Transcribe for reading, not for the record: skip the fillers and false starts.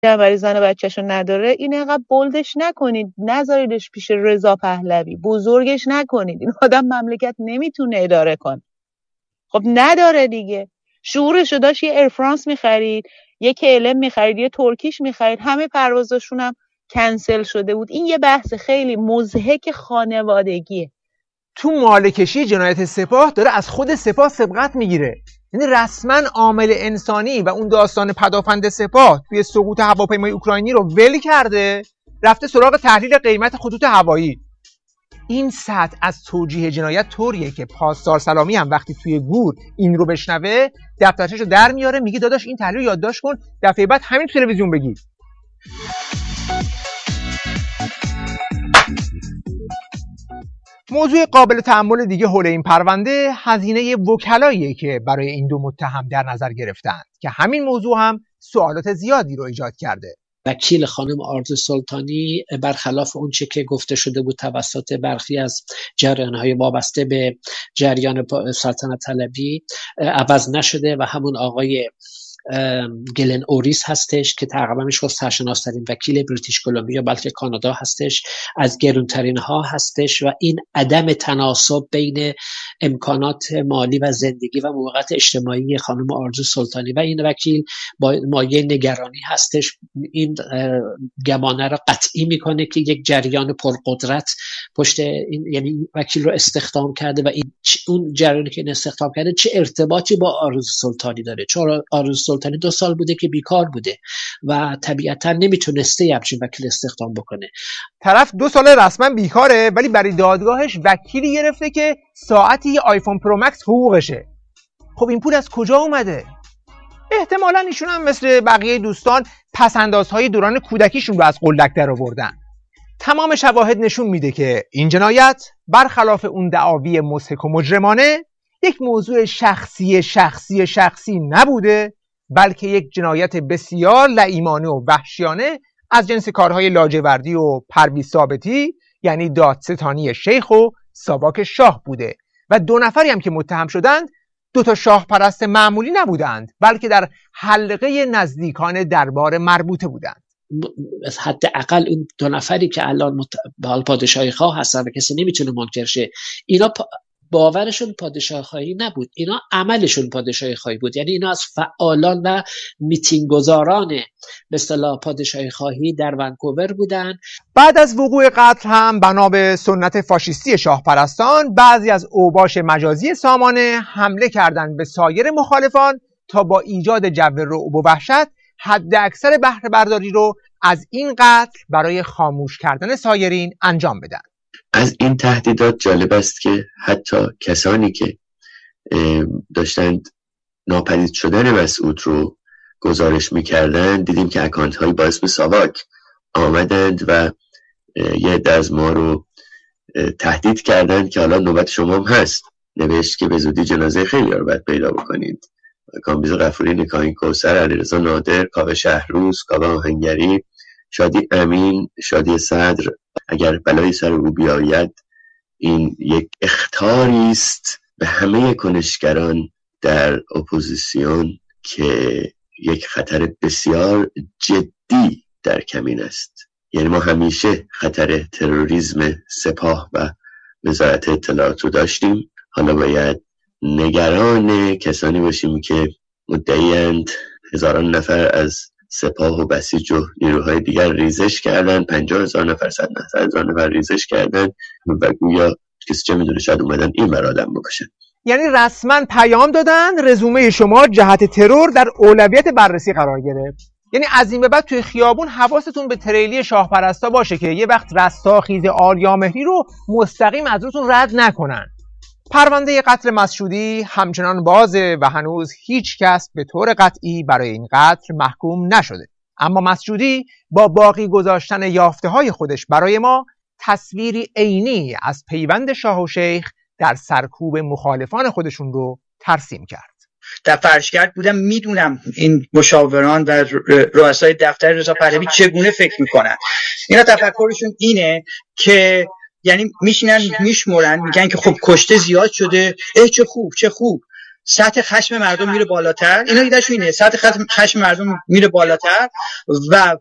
برای زن و بچه‌شو نداره، این اینقدر بولدش نکنید، نذاریدش پیش رضا پهلوی، بزرگش نکنید. این آدم مملکت نمیتونه اداره کنه. خب نداره دیگه. شعورشو داشت یه ایرفرانس میخرید، یه KLM میخرید، یه ترکیش میخرید، همه پروازاشون هم کنسل شده بود. این یه بحث خیلی مضحک خانوادگیه. تو مالکشی جنایت سپاه داره از خود سپاه سبقت میگیره. یعنی رسما عامل انسانی و اون داستان پدافند سپاه توی سقوط هواپیمای اوکراینی رو ول کرده، رفته سراغ تحلیل قیمت خطوط هوایی. این سطح از توجیه جنایت طوریه که پاسدار سلامی هم وقتی توی گور این رو بشنوه دفترچه‌شو در میاره، میگه داداش این تحلیل رو یادداشت کن، دفعه بعد همین تو تلویزیون بگی. موضوع قابل تأمل دیگه حول این پرونده هزینه وکلاییه که برای این دو متهم در نظر گرفتند که همین موضوع هم سوالات زیادی رو ایجاد کرده. وکیل خانم آرزو سلطانی برخلاف اون چه که گفته شده بود توسط برخی از جریان‌های وابسته به جریان سلطنت طلبی عوض نشده و همون آقای گلن اوریس هستش که تقریبا میشه سرشناس‌ترین وکیل بریتیش کلمبیا بلکه کانادا هستش، از گرونترین ها هستش و این عدم تناسب بین امکانات مالی و زندگی و موقعیت اجتماعی خانم آرزو سلطانی و این وکیل با مایه نگرانی هستش. این گمانه را قطعی میکنه که یک جریان پرقدرت پشت این یعنی وکیل رو استخدام کرده و این اون جریانی که این استخدام کرده چه ارتباطی با آرزو سلطانی داره، چون آرزو سلطانی 2 سال بوده که بیکار بوده و طبیعتا نمیتونسته همچین وکیل استخدام بکنه. طرف 2 سال رسما بیکاره ولی برای دادگاهش وکیلی گرفته که ساعتی یه آیفون پرو مکس حقوقشه. خب این پول از کجا اومده؟ احتمالاً ایشون هم مثل بقیه دوستان پسندازهای دوران کودکیشون رو از قلدک در آوردن. تمام شواهد نشون میده که این جنایت برخلاف اون دعاوی مضحک و مجرمانه یک موضوع شخصی نبوده، بلکه یک جنایت بسیار لعیمانه و وحشیانه از جنس کارهای لاجوردی و پرویز ثابتی یعنی دادستانی شیخ و ساواک شاه بوده و 2 نفری هم که متهم شدند 2 شاه پرست معمولی نبودند بلکه در حلقه نزدیکان دربار مربوطه بودند. حداقل اون 2 نفری که الان پادشاهی خواه هستن و کسی نمیتونه منکر شه، اینا باورشون پادشاهی خواهی نبود، اینا عملشون پادشاهی خواهی بود. یعنی اینا از فعالان و میتینگ گذاران به اصطلاح پادشاهی خواهی در ونکوور بودن. بعد از وقوع قتل هم بنا به سنت فاشیستی شاه پرستان بعضی از اوباش مجازی سامانه حمله کردند به سایر مخالفان تا با ایجاد جو رعب و وحشت حد اکثر بهره برداری رو از این قتل برای خاموش کردن سایرین انجام بدن. از این تهدیدات جالب است که حتی کسانی که داشتند ناپدید شدن مسعود رو گزارش میکردن دیدیم که اکانت هایی با اسم ساواک آمدند و یه عده از ما رو تهدید کردند که حالا نوبت شما هم هست. نوشت که به زودی جنازه خیلی رو باید پیدا بکنید. کامبیز غفوری، نکاین کوثر، علیرضا نادر، کاوه شهروز، کاوه آهنگری، شادی امین، شادی صدر. اگر بلای سر او بیاید این یک اخطاری است به همه کنشگران در اپوزیسیون که یک خطر بسیار جدی در کمین است. یعنی ما همیشه خطر تروریسم سپاه و وزارت اطلاعات رو داشتیم، حالا باید نگران کسانی باشیم که مدعی‌اند هزاران نفر از سپاه و بسیج و نیروهای دیگر ریزش کردن، 50,000 نفر، 100,000 نفر ریزش کردن و گویا کسی چه میدونه شاید اومدن این بر آدم بکشن. یعنی رسما پیام دادن رزومه شما جهت ترور در اولویت بررسی قرار گرفت. یعنی از این به بعد توی خیابون حواستون به تریلی شاه پرستا باشه که یه وقت رستاخیز آریامهری رو مستقیم از روتون رد نکنن. پرونده قتل مسعودی همچنان بازه و هنوز هیچ کس به طور قطعی برای این قتل محکوم نشده. اما مسعودی با باقی گذاشتن یافته‌های خودش برای ما تصویری عینی از پیوند شاه و شیخ در سرکوب مخالفان خودشون رو ترسیم کرد. در فرشگرد بودم، میدونم این مشاوران و رؤسای دفتر رضا پهلوی چگونه فکر میکنن. اینا تفکرشون اینه که یعنی میشینن میشمرن، میگن که خب کشته زیاد شده، چه خوب. سطح خشم مردم میره بالاتر. اینا ایدهشون اینه، سطح خشم مردم میره بالاتر و